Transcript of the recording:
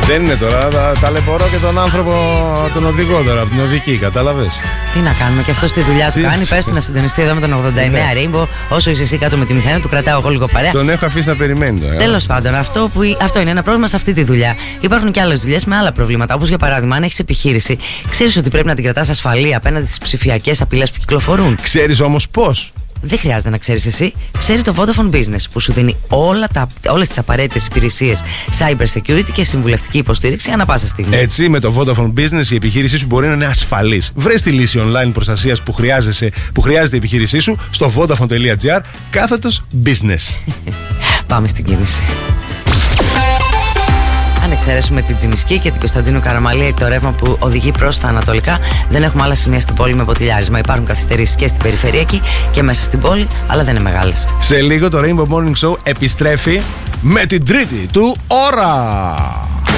Δεν είναι τώρα, ταλαιπωρώ και τον άνθρωπο, τον οδηγό τώρα, από την οδική, κατάλαβες. Τι να κάνουμε, και αυτό στη δουλειά του κάνει. Πες του να συντονιστεί εδώ με τον 89 Rainbow. Όσο είσαι εσύ κάτω με τη μηχανή, του κρατάω εγώ λίγο παρέα. Τον έχω αφήσει να περιμένει. Τέλος πάντων, αυτό είναι ένα πρόβλημα σε αυτή τη δουλειά. Υπάρχουν και άλλες δουλειές με άλλα προβλήματα. Όπως για παράδειγμα, αν έχεις επιχείρηση, ξέρεις ότι πρέπει να την κρατάς ασφαλή απέναντι στις ψηφιακές απειλές που κυκλοφορούν. Ξέρεις όμως πώς. Δεν χρειάζεται να ξέρεις εσύ. Ξέρει το Vodafone Business, που σου δίνει όλες τις απαραίτητες υπηρεσίες cyber security και συμβουλευτική υποστήριξη ανά πάσα στιγμή. Έτσι, με το Vodafone Business η επιχείρησή σου μπορεί να είναι ασφαλής. Βρες τη λύση online προστασίας που χρειάζεται η επιχείρησή σου στο vodafone.gr/business. Πάμε στην κίνηση. Αν εξαιρέσουμε την Τζιμισκή και την Κωνσταντίνου Καραμαλή, το ρεύμα που οδηγεί προς τα ανατολικά, δεν έχουμε άλλα σημεία στην πόλη με ποτηλιάρισμα. Υπάρχουν καθυστερήσεις και στην περιφερειακή και μέσα στην πόλη, αλλά δεν είναι μεγάλες. Σε λίγο το Rainbow Morning Show επιστρέφει με την τρίτη του ώρα.